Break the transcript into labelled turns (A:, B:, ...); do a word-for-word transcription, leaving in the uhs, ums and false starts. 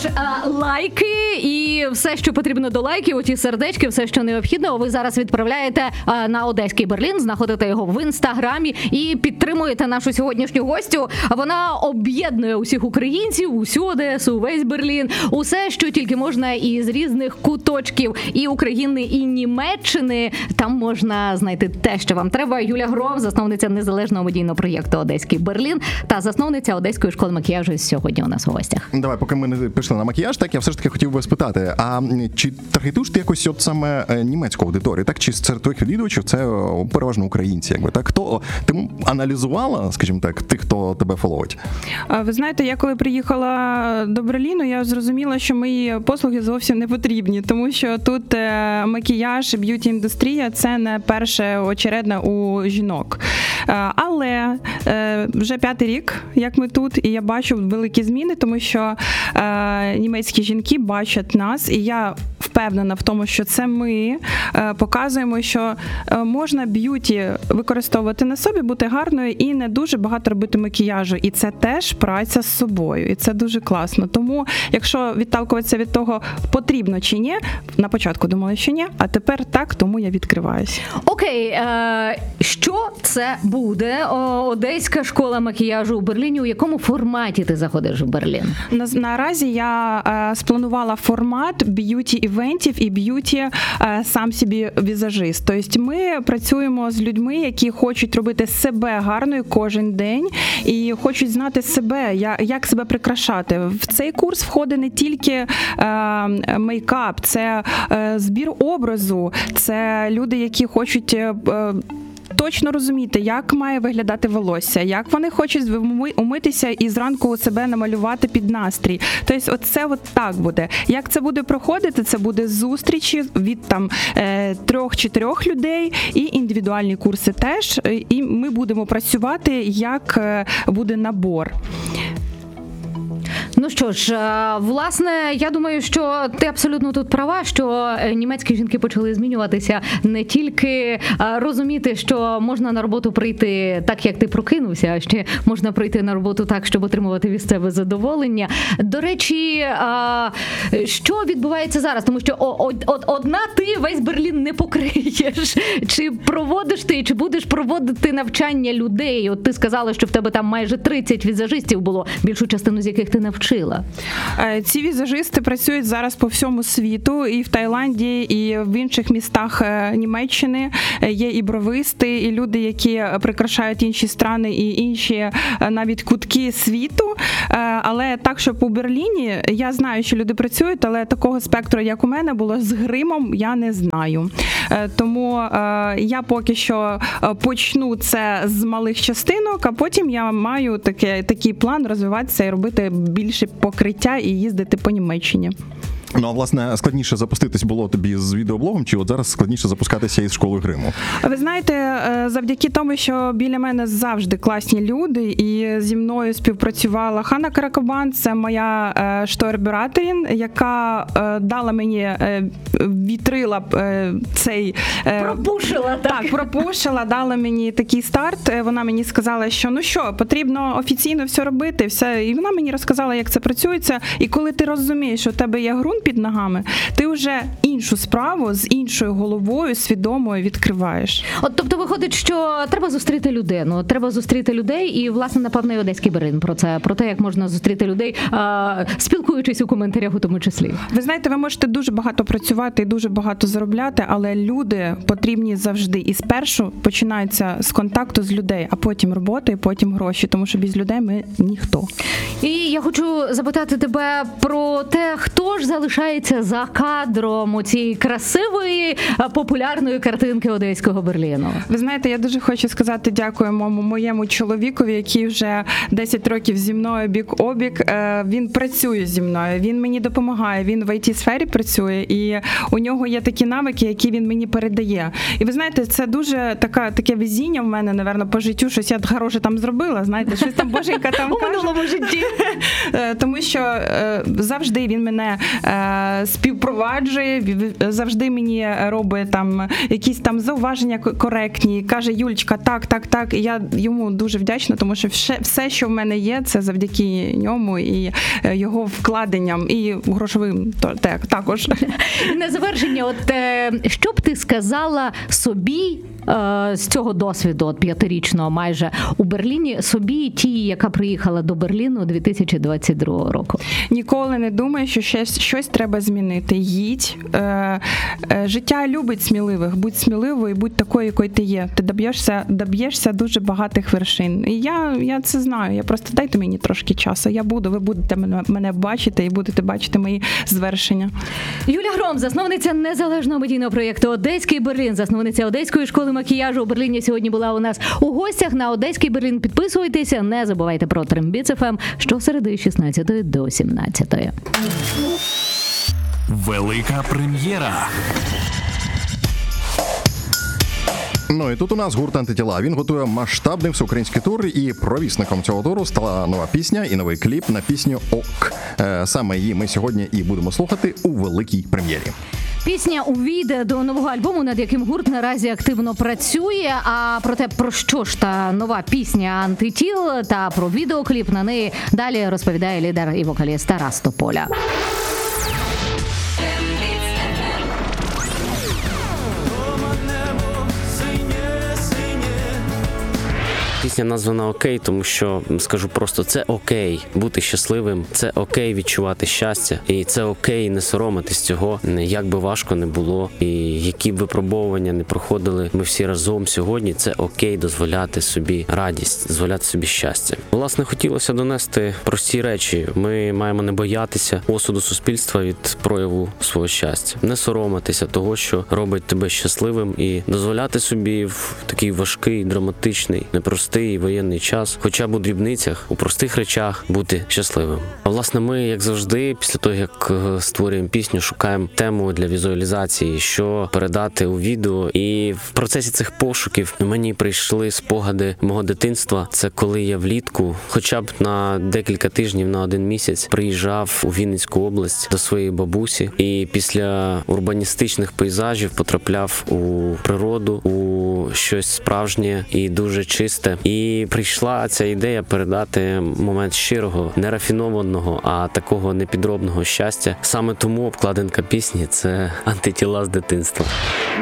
A: ж, лайки і все, що потрібно до лайків, оті сердечки, все, що необхідно, ви зараз відправляєте на Одеський Берлін, знаходите його в інстаграмі і підтримуєте нашу сьогоднішню гостю. Вона об'єднує усіх українців, усю Одесу, весь Берлін, усе, що тільки можна із різних куточків і України, і Німеччини. Там можна знайти те, що вам треба. Юля Гров, засновниця незалежного медійного проєкту «Одеський Берлін» та засновниця Одеської школи макіяжу, сьогодні у нас у гостях.
B: Давай, поки ми не пішли на макіяж, так я все ж таки хотів би спитати, а чи таргетуєш ти якось от саме німецьку аудиторію, так? Чи серед твоїх відвідувачів це переважно українці, якби, так? Хто, ти аналізувала, скажімо так, тих, хто тебе фоловить?
C: Ви знаєте, я коли приїхала до Берліну, я зрозуміла, що мої послуги зовсім не потрібні, тому що тут макіяж, б'юті-індустрія – це не перше очередне у жінок. Але вже п'ятий рік, як ми тут, і я бачу великі зміни, тому що німецькі жінки бачать нас, і я впевнена в тому, що це ми показуємо, що можна б'юті використовувати на собі, бути гарною і не дуже багато робити макіяжу. І це теж праця з собою. І це дуже класно. Тому, якщо відталкуватися від того, потрібно чи ні, на початку думала, що ні, а тепер так, тому я відкриваюся.
A: Окей, е- що це буде? Одеська школа макіяжу у Берліні. У якому форматі ти заходиш в Берлін?
C: На, наразі я е- спланувала формат б'юті-івентів і б'юті е- сам собі візажист. Тобто ми працюємо з людьми, які хочуть робити себе гарною кожен день і хочуть знати себе, як себе прикрашати. В цей курс входить не тільки е, мейкап, це е, збір образу, це люди, які хочуть е, точно розуміти, як має виглядати волосся, як вони хочуть умитися і зранку себе намалювати під настрій. Тобто оце от так буде. Як це буде проходити? Це буде зустрічі від там трьох-чотирьох людей і індивідуальні курси теж. І ми будемо працювати, як буде набор.
A: Ну що ж, власне, я думаю, що ти абсолютно тут права, що німецькі жінки почали змінюватися, не тільки розуміти, що можна на роботу прийти так, як ти прокинувся, а ще можна прийти на роботу так, щоб отримувати від себе задоволення. До речі, що відбувається зараз? Тому що одна ти весь Берлін не покриєш. Чи проводиш ти, чи будеш проводити навчання людей? От ти сказала, що в тебе там майже тридцять візажистів було, більшу частину з яких ти навчила.
C: Ці візажисти працюють зараз по всьому світу, і в Таїланді, і в інших містах Німеччини. Є і бровисти, і люди, які прикрашають інші страни і інші навіть кутки світу. Але так, щоб у Берліні, я знаю, що люди працюють, але такого спектру, як у мене було з гримом, я не знаю. Тому я поки що почну це з малих частинок, а потім я маю таке, такий план розвиватися і робити більше покриття і їздити по Німеччині.
B: Ну, а, власне, складніше запуститись було тобі з відеоблогом, чи от зараз складніше запускатися із школою гриму?
C: Ви знаєте, завдяки тому, що біля мене завжди класні люди, і зі мною співпрацювала Ханна Каракабан, це моя штойрбюраторін, яка дала мені, вітрила цей...
A: Пропушила, так?
C: Так, пропушила, дала мені такий старт. Вона мені сказала, що ну що, потрібно офіційно все робити, все. І вона мені розказала, як це працюється. І коли ти розумієш, що у тебе є ґрунт під ногами, ти вже іншу справу з іншою головою свідомою відкриваєш.
A: От, тобто виходить, що треба зустріти людину, треба зустріти людей, і, власне, напевно, і Одеський Берлін про це, про те, як можна зустріти людей, а, спілкуючись у коментарях у тому числі.
C: Ви знаєте, ви можете дуже багато працювати і дуже багато заробляти, але люди потрібні завжди. І спершу починається з контакту з людей, а потім робота і потім гроші, тому що без людей ми ніхто.
A: І я хочу запитати тебе про те, хто ж залишається за кадром цієї красивої, популярної картинки Одеського Берліну.
C: Ви знаєте, я дуже хочу сказати дякую моєму чоловікові, який вже десять років зі мною бік-о-бік. Він працює зі мною, він мені допомагає, він в ай ті-сфері працює, і у нього є такі навики, які він мені передає. І ви знаєте, це дуже така, таке везіння в мене, напевно, по життю, щось я хороше там зробила, знаєте, щось там боженька там каже.
A: У минулому житті.
C: Тому що завжди він мене е, співпроваджує, ві- завжди мені робить там якісь там зауваження к- коректні, каже: Юлечка, так, так, так. І я йому дуже вдячна, тому що все, все, що в мене є, це завдяки ньому і е, його вкладенням, і грошовим то- так, також.
A: На завершення, от е, що б ти сказала собі е, з цього досвіду, от п'ятирічного майже у Берліні, собі тій, яка приїхала до Берліну дві тисячі двадцять другого року?
C: Ніколи не думай, що щось, щось треба змінити. Їдь. Е, е, життя любить сміливих. Будь сміливою, будь такою, якою ти є. Ти доб'єшся, доб'єшся дуже багатих вершин. І я, я це знаю. Я просто дайте мені трошки часу. Я буду, ви будете мене, мене бачити і будете бачити мої звершення.
A: Юля Гром, засновниця незалежного медійного проєкту «Одеський Берлін», засновниця Одеської школи макіяжу у Берліні, сьогодні була у нас у гостях на «Одеський Берлін». Підписуйтеся, не забувайте про Трембіц еф ем щосереди з шістнадцятої до сімнадцятої.
D: Велика прем'єра.
B: Ну і тут у нас гурт «Антитіла». Він готує масштабний всеукраїнський тур, і провісником цього туру стала нова пісня і новий кліп на пісню «Ок». Е, Саме її ми сьогодні і будемо слухати у великій прем'єрі.
A: Пісня увійде до нового альбому, над яким гурт наразі активно працює. А про те, про що ж та нова пісня «Антитіл» та про відеокліп на неї далі розповідає лідер і вокаліст Тарас Тополя.
E: Пісня названа «Окей», тому що, скажу просто, це окей бути щасливим, це окей відчувати щастя, і це окей не соромитись цього, як би важко не було, і які б випробовування не проходили ми всі разом сьогодні, це окей дозволяти собі радість, дозволяти собі щастя. Власне, хотілося донести прості речі. Ми маємо не боятися осуду суспільства від прояву свого щастя, не соромитися того, що робить тебе щасливим, і дозволяти собі в такий важкий, драматичний, непростий воєнний час, хоча б у дрібницях, у простих речах бути щасливим. А власне, ми, як завжди, після того, як створюємо пісню, шукаємо тему для візуалізації, що передати у відео. І в процесі цих пошуків мені прийшли спогади мого дитинства. Це коли я влітку, хоча б на декілька тижнів, на один місяць, приїжджав у Вінницьку область до своєї бабусі, і після урбаністичних пейзажів потрапляв у природу, у щось справжнє і дуже чисте. І прийшла ця ідея передати момент щирого, нерафінованого, а такого непідробного щастя. Саме тому обкладинка пісні – це антитіла з дитинства.